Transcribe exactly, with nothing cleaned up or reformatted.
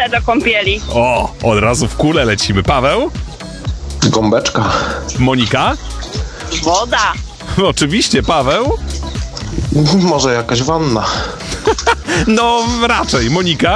kulę do kąpieli. O, od razu w kulę lecimy. Paweł? Gąbeczka. Monika? Woda. Oczywiście, Paweł? Może jakaś wanna. No raczej. Monika?